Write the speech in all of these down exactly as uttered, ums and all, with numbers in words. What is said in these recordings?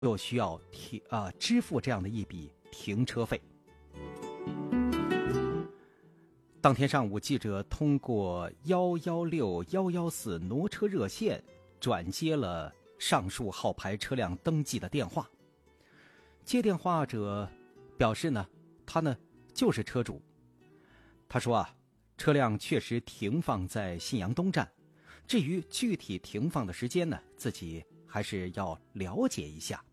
又需要停啊、呃、支付这样的一笔停车费。当天上午，记者通过幺幺六幺幺四挪车热线转接了上述号牌车辆登记的电话。接电话者表示呢，他呢就是车主。他说啊，车辆确实停放在信阳东站，至于具体停放的时间呢，自己还是要了解一下。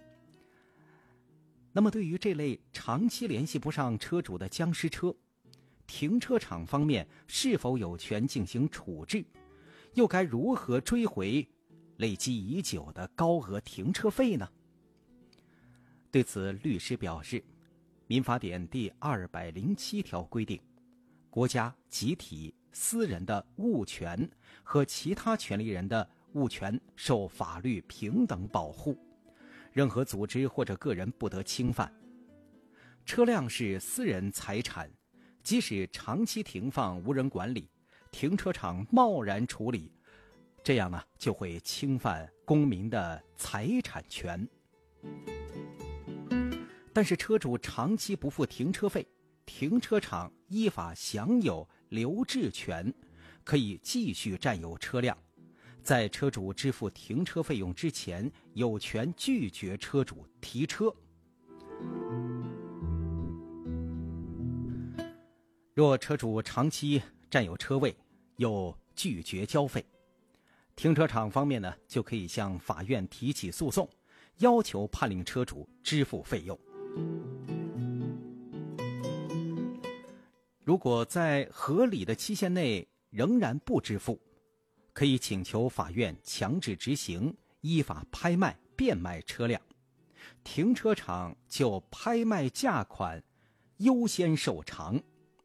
那么对于这类长期联系不上车主的僵尸车，停车场方面是否有权进行处置，又该如何追回累积已久的高额停车费呢？对此，律师表示，民法典第二百零七条规定，国家、集体、私人的物权和其他权利人的物权受法律平等保护，任何组织或者个人不得侵犯。车辆是私人财产，即使长期停放无人管理，停车场贸然处理，这样呢就会侵犯公民的财产权。但是车主长期不付停车费，停车场依法享有留置权，可以继续占有车辆。在车主支付停车费用之前，有权拒绝车主提车。若车主长期占有车位，又拒绝交费，停车场方面呢，就可以向法院提起诉讼，要求判令车主支付费用。如果在合理的期限内仍然不支付，可以请求法院强制执行，依法拍卖、变卖车辆，停车场就拍卖价款优先受偿。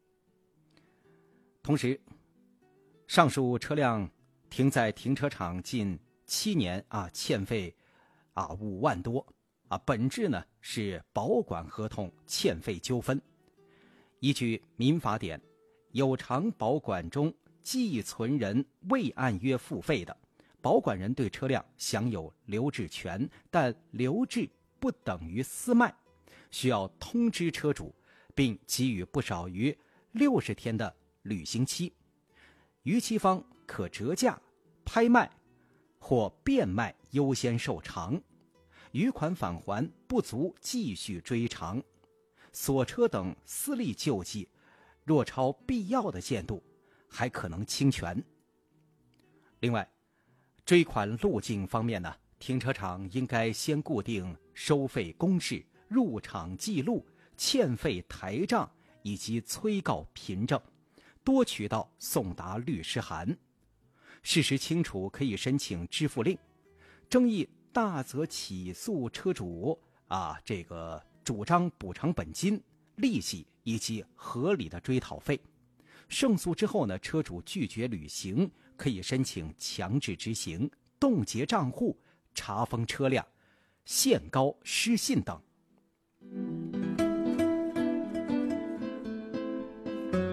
同时，上述车辆停在停车场近七年啊，欠费啊五万多啊，本质呢是保管合同欠费纠纷。依据民法典，有偿保管中寄存人未按约付费的，保管人对车辆享有留置权，但留置不等于私卖，需要通知车主，并给予不少于六十天的履行期。逾期方可折价、拍卖或变卖优先受偿，余款返还不足继续追偿。锁车等私利救济，若超必要的限度，还可能侵权。另外，追款路径方面呢，停车场应该先固定收费公示、入场记录、欠费台账以及催告凭证，多渠道送达律师函。事实清楚可以申请支付令，争议大则起诉车主啊，这个主张补偿本金、利息以及合理的追讨费。胜诉之后呢，车主拒绝履行，可以申请强制执行、冻结账户、查封车辆、限高失信等。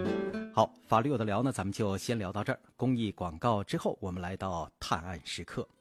好，法律有的聊呢，咱们就先聊到这儿。公益广告之后，我们来到探案时刻。